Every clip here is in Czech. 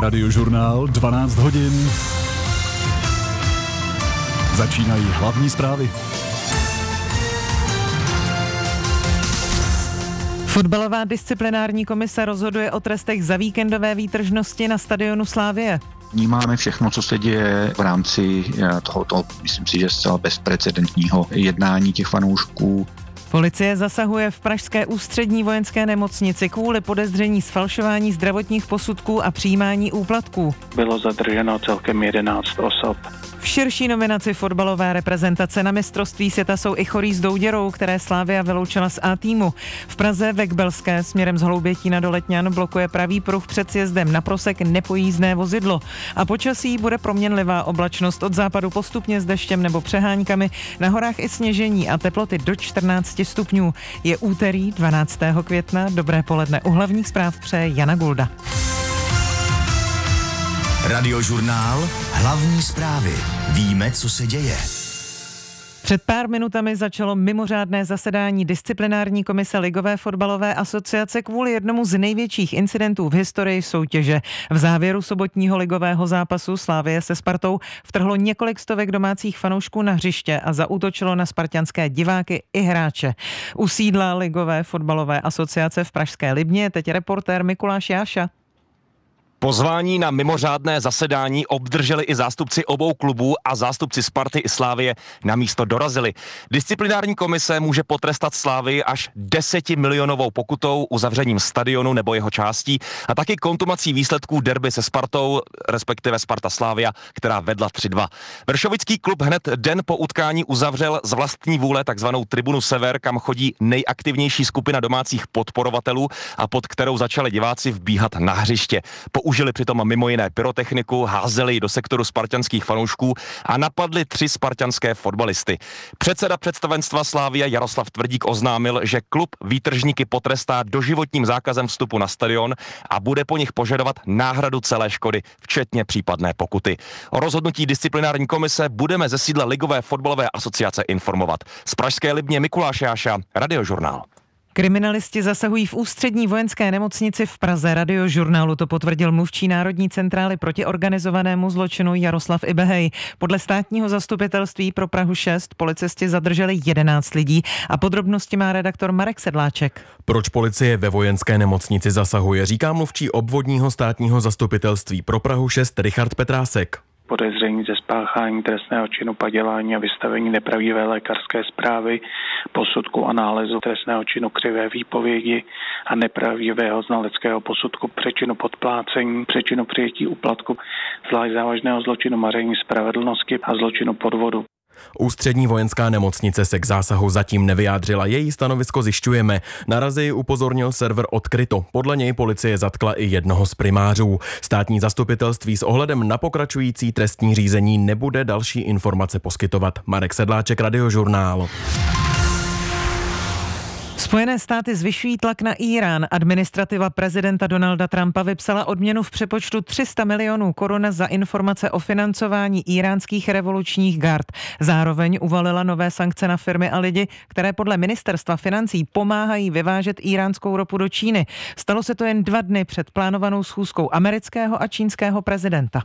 Radiožurnál 12 hodin. Začínají hlavní zprávy. Fotbalová disciplinární komise rozhoduje o trestech za víkendové výtržnosti na stadionu Slavie. Vnímáme všechno, co se děje v rámci tohoto, myslím si, že zcela bezprecedentního jednání těch fanoušků. Policie zasahuje v pražské ústřední vojenské nemocnici kvůli podezření z falšování zdravotních posudků a přijímání úplatků. Bylo zadrženo celkem 11 osob. V širší nominaci fotbalové reprezentace na mistrovství světa jsou i Chorí s Douděrou, které Slavia vyloučila z A týmu. V Praze ve Kbelské směrem z Hloubětína do Letňan blokuje pravý pruh před sjezdem na Prosek nepojízdné vozidlo. A počasí bude proměnlivá oblačnost, od západu postupně s deštěm nebo přeháňkami, na horách i sněžení a teploty do 14 stupňů. Je úterý 12. května, dobré poledne. U hlavních zpráv přeje Jana Gulda. Radiožurnál, hlavní zprávy. Víme, co se děje. Před pár minutami začalo mimořádné zasedání disciplinární komise Ligové fotbalové asociace kvůli jednomu z největších incidentů v historii soutěže. V závěru sobotního ligového zápasu Slavie se Spartou vtrhlo několik stovek domácích fanoušků na hřiště a zaútočilo na spartanské diváky i hráče. U sídla Ligové fotbalové asociace v pražské Libně je teď reportér Mikuláš Jáša. Pozvání na mimořádné zasedání obdrželi i zástupci obou klubů a zástupci Sparty i Slavie na místo dorazili. Disciplinární komise může potrestat Slavii až 10milionovou pokutou, uzavřením stadionu nebo jeho částí a taky kontumací výsledků derby se Spartou, respektive Sparta Slavia, která vedla 3-2. Vršovický klub hned den po utkání uzavřel z vlastní vůle takzvanou tribunu Sever, kam chodí nejaktivnější skupina domácích podporovatelů a pod kterou začali diváci vbíhat na hřiště. Použili přitom mimo jiné pyrotechniku, házeli ji do sektoru spartanských fanoušků a napadli 3 spartanské fotbalisty. Předseda představenstva Slavia Jaroslav Tvrdík oznámil, že klub výtržníky potrestá doživotním zákazem vstupu na stadion a bude po nich požadovat náhradu celé škody, včetně případné pokuty. O rozhodnutí disciplinární komise budeme ze sídla Ligové fotbalové asociace informovat. Z pražské Libně Mikuláš Jáša, Radiožurnál. Kriminalisti zasahují v ústřední vojenské nemocnici v Praze. Radiožurnálu to potvrdil mluvčí Národní centrály proti organizovanému zločinu Jaroslav Ibehej. Podle státního zastupitelství pro Prahu 6 policisti zadrželi 11 lidí a podrobnosti má redaktor Marek Sedláček. Proč policie ve vojenské nemocnici zasahuje, říká mluvčí obvodního státního zastupitelství pro Prahu 6 Richard Petrásek. Podezření ze spáchání trestného činu padělání a vystavení nepravdivé lékařské zprávy, posudku a nálezu trestného činu křivé výpovědi a nepravdivého znaleckého posudku, přečinu podplácení, přečinu přijetí úplatku, zvlášť závažného zločinu maření spravedlnosti a zločinu podvodu. Ústřední vojenská nemocnice se k zásahu zatím nevyjádřila, její stanovisko zjišťujeme. Na razy upozornil server Odkryto. Podle něj policie zatkla i jednoho z primářů. Státní zastupitelství s ohledem na pokračující trestní řízení nebude další informace poskytovat. Marek Sedláček, Radiožurnál. Spojené státy zvyšují tlak na Írán. Administrativa prezidenta Donalda Trumpa vypsala odměnu v přepočtu 300 milionů korun za informace o financování íránských revolučních gard. Zároveň uvalila nové sankce na firmy a lidi, které podle ministerstva financí pomáhají vyvážet íránskou ropu do Číny. Stalo se to jen 2 dny před plánovanou schůzkou amerického a čínského prezidenta.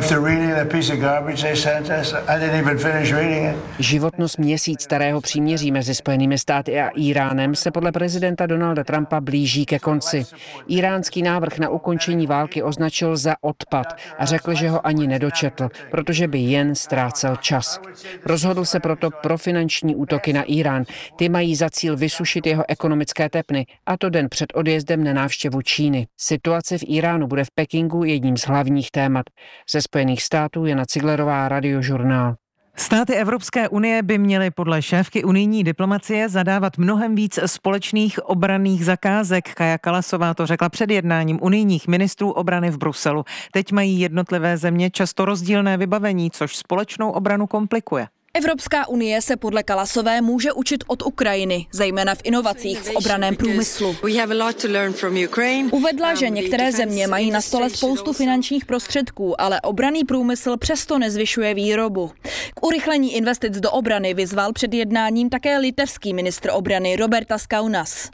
Životnost měsíc starého příměří mezi Spojenými státy a Íránem se podle prezidenta Donalda Trumpa blíží ke konci. Íránský návrh na ukončení války označil za odpad a řekl, že ho ani nedočetl, protože by jen ztrácel čas. Rozhodl se proto pro finanční útoky na Írán. Ty mají za cíl vysušit jeho ekonomické tepny, a to den před odjezdem na návštěvu Číny. Situace v Íránu bude v Pekingu jedním z hlavních témat. Ze Spojených států Jana Ciglerová, Radiožurnál. Státy Evropské unie by měly podle šéfky unijní diplomacie zadávat mnohem víc společných obranných zakázek. Kaja Kallasová to řekla před jednáním unijních ministrů obrany v Bruselu. Teď mají jednotlivé země často rozdílné vybavení, což společnou obranu komplikuje. Evropská unie se podle Kalasové může učit od Ukrajiny, zejména v inovacích v obranném průmyslu. Uvedla, že některé země mají na stole spoustu finančních prostředků, ale obranný průmysl přesto nezvyšuje výrobu. K urychlení investic do obrany vyzval před jednáním také litevský ministr obrany Robertas Kaunas.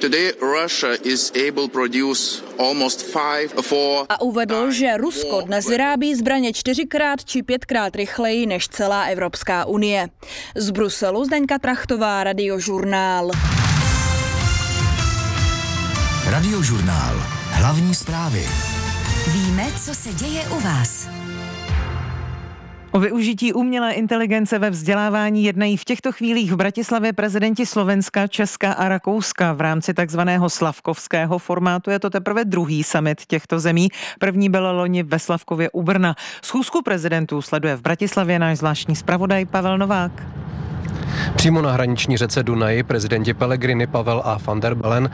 A uvedl, že Rusko dnes vyrábí zbraně 4x či 5x rychleji než celá Evropská unie. Z Bruselu Zdeňka Trachtová, Radiožurnál. Radiožurnál. Hlavní zprávy. Víme, co se děje u vás. O využití umělé inteligence ve vzdělávání jednají v těchto chvílích v Bratislavě prezidenti Slovenska, Česka a Rakouska. V rámci takzvaného slavkovského formátu je to teprve druhý summit těchto zemí. První byl loni ve Slavkově u Brna. Schůzku prezidentů sleduje v Bratislavě náš zvláštní zpravodaj Pavel Novák. Přímo na hraniční řece Dunaji prezidenti Pellegrini, Pavel a van der Bellen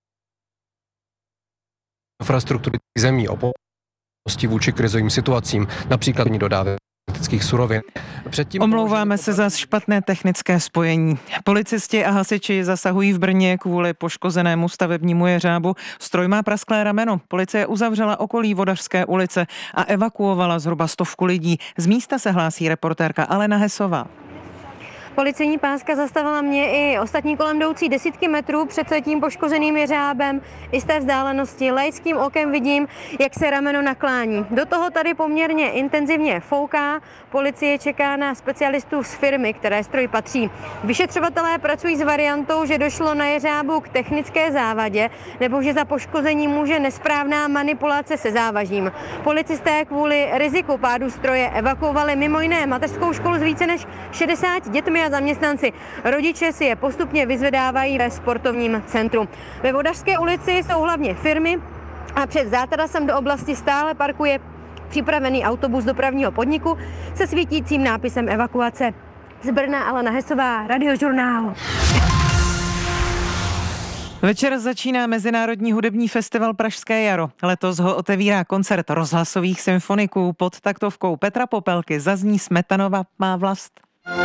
infrastruktury zemí o pomoci vůči krizovým situacím, například dodávek surovin. Omlouváme se za špatné technické spojení. Policisti a hasiči zasahují v Brně kvůli poškozenému stavebnímu jeřábu. Stroj má prasklé rameno. Policie uzavřela okolí Vodařské ulice a evakuovala zhruba 100 lidí. Z místa se hlásí reportérka Alena Hesová. Policejní páska zastavila mě i ostatní kolem jdoucí desítky metrů před tím poškozeným jeřábem. I z té vzdálenosti laickým okem vidím, jak se rameno naklání. Do toho tady poměrně intenzivně fouká. Policie čeká na specialistů z firmy, které stroj patří. Vyšetřovatelé pracují s variantou, že došlo na jeřábu k technické závadě nebo že za poškození může nesprávná manipulace se závažím. Policisté kvůli riziku pádu stroje evakuovali mimo jiné mateřskou školu s více než 60 dětmi a zaměstnanci. Rodiče si je postupně vyzvedávají ve sportovním centru. Ve Vodařské ulici jsou hlavně firmy a před zátarasem do oblasti stále parkuje připravený autobus dopravního podniku se svítícím nápisem evakuace. Z Brna Alena Hesová, Radiožurnál. Večer začíná Mezinárodní hudební festival Pražské jaro. Letos ho otevírá koncert rozhlasových symfoniků pod taktovkou Petra Popelky. Zazní Smetanova má vlast.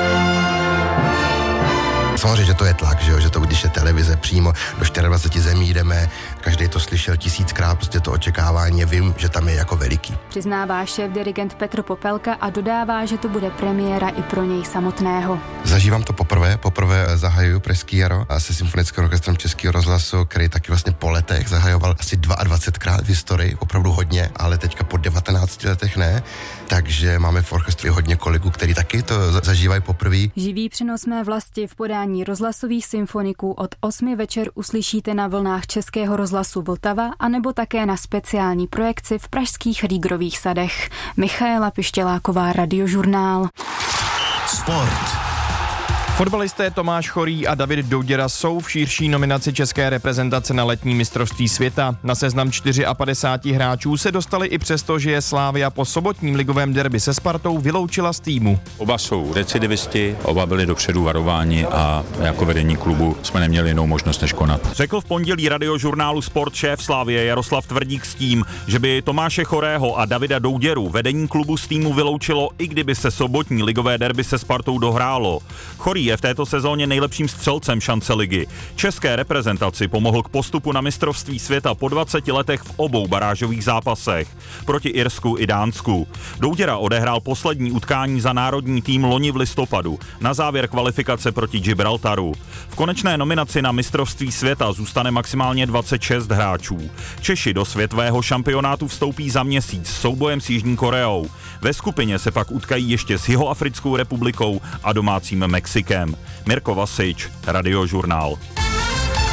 Samozřejmě, že to je tlak, že to, když je televize přímo do 24 zemí jdeme, každý to slyšel 1000krát, prostě to očekávání, vím, že tam je jako veliký. Přiznává šéf-dirigent Petr Popelka a dodává, že to bude premiéra i pro něj samotného. Zažívám to poprvé zahajuju Pražský jaro a se symfonickým orchestrem Českého rozhlasu, který taky vlastně po letech zahajoval asi 22krát v historii, opravdu hodně, ale teďka po 19 letech ne, takže máme v orchestru hodně kolegů, který taky to zažívají poprvé. Živý přenos Mé vlasti v podání rozhlasových symfoniků od 8 večer uslyšíte na vlnách Českého rozhlasu Vltava anebo také na speciální projekci v pražských Rýgrových sadech. Michaela Pištěláková, Radiožurnál. Sport. Fotbalisté Tomáš Chorý a David Douděra jsou v širší nominaci české reprezentace na letní mistrovství světa. Na seznam 54 hráčů se dostali i přesto, že je Slavia po sobotním ligovém derby se Spartou vyloučila z týmu. Oba jsou recidivisti, oba byli dopředu varováni a jako vedení klubu jsme neměli jinou možnost než konat. Řekl v pondělí Radiožurnálu Sport šéf Slavie Jaroslav Tvrdík s tím, že by Tomáše Chorého a Davida Douděru vedení klubu z týmu vyloučilo, i kdyby se sobotní ligové derby se Spartou dohrálo. Chorý je v této sezóně nejlepším střelcem šance ligy. České reprezentaci pomohl k postupu na mistrovství světa po 20 letech v obou barážových zápasech proti Irsku i Dánsku. Douděra odehrál poslední utkání za národní tým loni v listopadu, na závěr kvalifikace proti Gibraltaru. V konečné nominaci na mistrovství světa zůstane maximálně 26 hráčů. Češi do světového šampionátu vstoupí za měsíc s soubojem s Jižní Koreou. Ve skupině se pak utkají ještě s Jihoafrickou republikou a domácím Mexikem. Mirko Vasič, Radiožurnál.